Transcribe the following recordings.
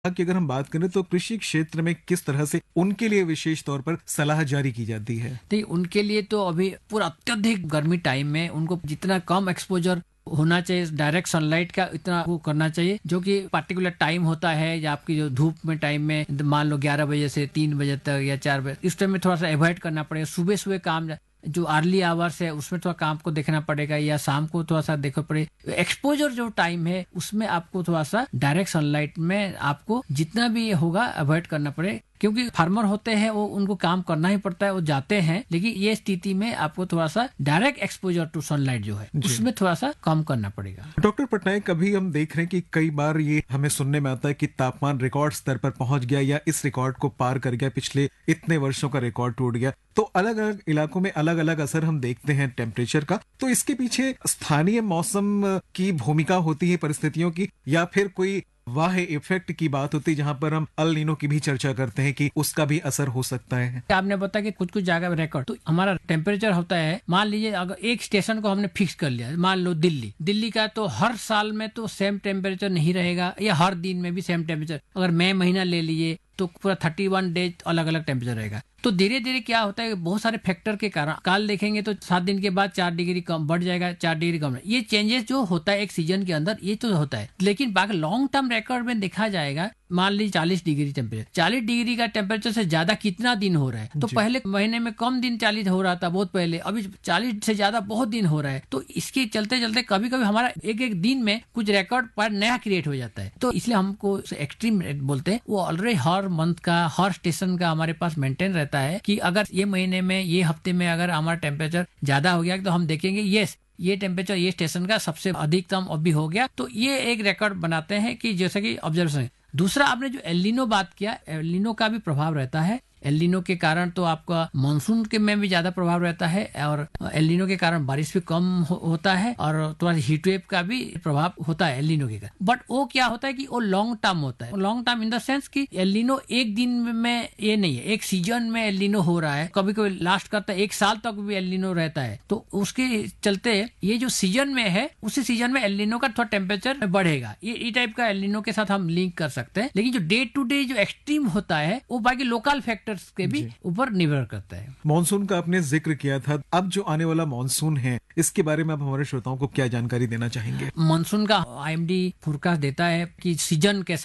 कि अगर हम बात करें तो कृषि क्षेत्र में किस तरह से उनके लिए विशेष तौर पर सलाह जारी की जाती है? नहीं, उनके लिए तो अभी पूरा अत्यधिक गर्मी टाइम में उनको जितना कम एक्सपोजर होना चाहिए डायरेक्ट सनलाइट का, इतना वो करना चाहिए। जो कि पार्टिकुलर टाइम होता है या आपकी जो धूप में टाइम में मान लो 11 बजे से 3 बजे तक या 4 बजे, इस टाइम में थोड़ा सा अवॉइड करना पड़ेगा। सुबह सुबह काम जो अर्ली आवर्स है उसमें थोड़ा काम को देखना पड़ेगा, या शाम को थोड़ा सा देखना पड़ेगा। एक्सपोजर जो टाइम है उसमें आपको थोड़ा सा डायरेक्ट सनलाइट में आपको जितना भी होगा अवॉइड करना पड़ेगा, क्योंकि फार्मर होते हैं वो उनको काम करना ही पड़ता है, वो जाते हैं। लेकिन ये स्थिति में आपको थोड़ा सा डायरेक्ट एक्सपोजर टू सनलाइट जो है उसमें थोड़ा सा कम करना पड़ेगा। डॉक्टर पटनायक, अभी हम देख रहे हैं कि कई बार ये हमें सुनने में आता है कि तापमान रिकॉर्ड स्तर पर पहुंच गया या इस रिकॉर्ड को पार कर गया, पिछले इतने वर्षों का रिकॉर्ड टूट गया। तो अलग अलग इलाकों में अलग अलग असर हम देखते हैं टेम्परेचर का। तो इसके पीछे स्थानीय मौसम की भूमिका होती है, परिस्थितियों की, या फिर कोई वाह इफेक्ट की बात होती है जहां पर हम अल नीनो की भी चर्चा करते हैं कि उसका भी असर हो सकता है? आपने बताया कि कुछ कुछ जगह रिकॉर्ड तो हमारा टेम्परेचर होता है। मान लीजिए अगर एक स्टेशन को हमने फिक्स कर लिया, मान लो दिल्ली का, तो हर साल में तो सेम टेम्परेचर नहीं रहेगा, या हर दिन में भी सेम टेम्परेचर। अगर मई महीना ले लिए तो पूरा 31 डेज अलग अलग टेम्परेचर रहेगा। तो धीरे धीरे क्या होता है, बहुत सारे फैक्टर के कारण काल देखेंगे तो 7 दिन के बाद 4 डिग्री कम बढ़ जाएगा, 4 डिग्री कम। ये चेंजेस जो होता है एक सीजन के अंदर, ये तो होता है। लेकिन बाकी लॉन्ग टर्म रिकॉर्ड में देखा जाएगा, मान लीजिए 40 डिग्री टेम्परेचर, 40 डिग्री का टेम्परेचर से ज्यादा कितना दिन हो रहा है। तो पहले महीने में कम दिन 40 हो रहा था बहुत पहले, अभी 40 से ज्यादा बहुत दिन हो रहा है। तो इसके चलते चलते कभी कभी हमारा एक एक दिन में कुछ रिकॉर्ड पर नया क्रिएट हो जाता है। तो इसलिए हमको एक्सट्रीम बोलते हैं। वो ऑलरेडी हर मंथ का, हर स्टेशन का हमारे पास मेंटेन रहता है कि अगर ये महीने में, ये हफ्ते में अगर हमारा टेम्परेचर ज्यादा हो गया तो हम देखेंगे ये टेम्परेचर ये स्टेशन का सबसे अधिकतम अभी हो गया। तो ये एक रिकॉर्ड बनाते हैं कि जैसे कि ऑब्जर्वेशन। दूसरा, आपने जो एल नीनो बात किया, एल नीनो का भी प्रभाव रहता है। एल नीनो के कारण तो आपका मानसून के में भी ज्यादा प्रभाव रहता है, और एल नीनो के कारण बारिश भी कम होता है, और थोड़ा हीट वेव का भी प्रभाव होता है एल नीनो के कारण। बट वो क्या होता है कि वो लॉन्ग टर्म होता है। Long term in the sense कि एल नीनो एक दिन में ये नहीं है, एक सीजन में एल नीनो हो रहा है, कभी कभी लास्ट करता है 1 साल तक भी एल नीनो रहता है। तो उसके चलते ये जो सीजन में है, उसी सीजन में एल नीनो का थोड़ा टेम्परेचर बढ़ेगा। ये टाइप का एल नीनो के साथ हम लिंक कर सकते हैं। लेकिन जो डे टू डे जो एक्सट्रीम होता है वो बाकी लोकल फैक्टर के भी ऊपर निर्भर करता है। मॉनसून का आपने जिक्र किया था, अब जो आने वाला मॉनसून है इसके बारे में आप हमारे श्रोताओं को क्या जानकारी देना चाहेंगे? मॉनसून का आईएमडी फोरकास्ट देता है कि सीजन कैसा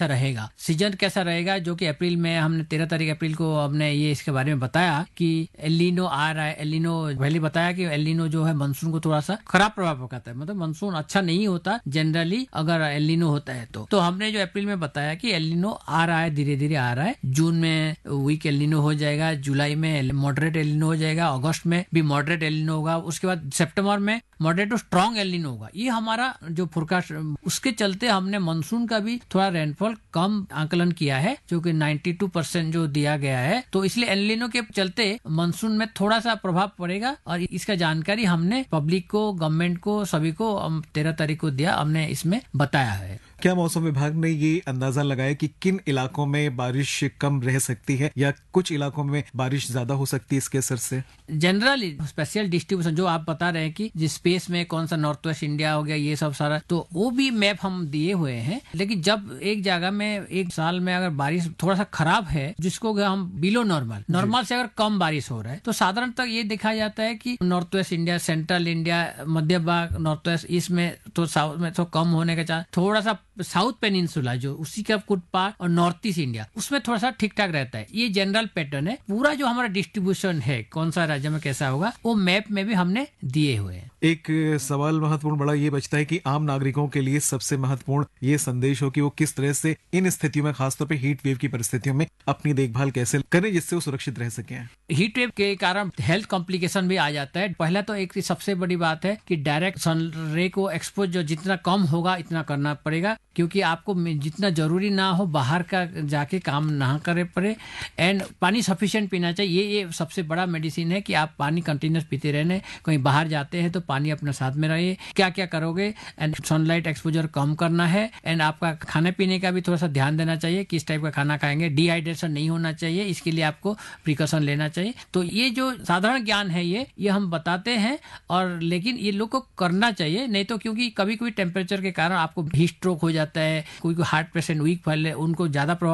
रहेगा, जो कि अप्रैल में हमने 13 तारीख अप्रैल को हमने ये इसके बारे में बताया कि एल नीनो आ रहा है। एल नीनो पहले बताया कि एल नीनो जो है मानसून को थोड़ा सा खराब प्रभाव पड़ता है, मतलब मानसून अच्छा नहीं होता जनरली अगर एल नीनो होता है तो हमने जो अप्रैल में बताया कि एल नीनो आ रहा है, धीरे धीरे आ रहा है। जून में वीक एल नीनो हो जाएगा, जुलाई में मॉडरेट एल नीनो हो जाएगा, अगस्त में भी मॉडरेट एल नीनो होगा, उसके बाद सितंबर में moderate to strong El Nino होगा। ये हमारा जो फोरकास्ट, उसके चलते हमने मानसून का भी थोड़ा रेनफॉल कम आकलन किया है, जो कि 92% जो दिया गया है। तो इसलिए एल नीनो के चलते मानसून में थोड़ा सा प्रभाव पड़ेगा, और इसका जानकारी हमने पब्लिक को, गवर्नमेंट को, सभी को 13 तारीख को दिया, हमने इसमें बताया है। क्या मौसम विभाग ने ये अंदाजा लगाया कि किन इलाकों में बारिश कम रह सकती है या कुछ इलाकों में बारिश ज्यादा हो सकती है इसके असर से? जनरली स्पेशल डिस्ट्रीब्यूशन जो आप बता रहे हैं कि जिस स्पेस में कौन सा नॉर्थ वेस्ट इंडिया हो गया, ये सब सारा, तो वो भी मैप हम दिए हुए हैं। लेकिन जब एक जगह में एक साल में अगर बारिश थोड़ा सा खराब है, जिसको हम बिलो नॉर्मल से अगर कम बारिश हो रहा है, तो साधारणतः ये देखा जाता है कि north west India, central India, मध्य भाग, नॉर्थ वेस्ट, ईस्ट में तो साउथ में तो कम होने का चांस, थोड़ा सा साउथ पेनिनसुला जो उसी का कुछ पार्ट, और नॉर्थ ईस्ट इंडिया उसमें थोड़ा सा ठीक ठाक रहता है। ये जनरल पैटर्न है। पूरा जो हमारा डिस्ट्रीब्यूशन है कौन सा राज्य में कैसा होगा, वो मैप में भी हमने दिए हुए हैं। एक सवाल महत्वपूर्ण बड़ा ये बचता है कि आम नागरिकों के लिए सबसे महत्वपूर्ण ये संदेश हो कि वो किस तरह से इन स्थितियों में, खासतौर पे हीट वेव की परिस्थितियों में अपनी देखभाल कैसे करें जिससे वो सुरक्षित रह सकें। हीट वेव के कारण हेल्थ कॉम्प्लिकेशन भी आ जाता है। पहला तो एक सबसे बड़ी बात है कि डायरेक्ट सन रे को एक्सपोज जो जितना कम होगा इतना करना पड़ेगा, क्योंकि आपको जितना जरूरी ना हो बाहर का जाके काम ना करे पड़े। एंड पानी सफिशिएंट पीना चाहिए। ये सबसे बड़ा मेडिसिन है कि आप पानी कंटिन्यूस पीते रहने। कहीं बाहर जाते हैं तो पानी अपने साथ में रहिए। क्या क्या करोगे, एंड सनलाइट एक्सपोजर कम करना है। एंड आपका खाने पीने का भी थोड़ा सा ध्यान देना चाहिए, किस टाइप का खाना खाएंगे। डिहाइड्रेशन नहीं होना चाहिए, इसके लिए आपको प्रिकॉशन लेना चाहिए। तो ये जो साधारण ज्ञान है ये हम बताते हैं, और लेकिन ये लोग को करना चाहिए। नहीं तो क्योंकि कभी कभी टेम्परेचर के कारण आपको हीट स्ट्रोक हो जाता है, कोई हार्ट पेशेंट वीक फैले, उनको ज्यादा प्रभाव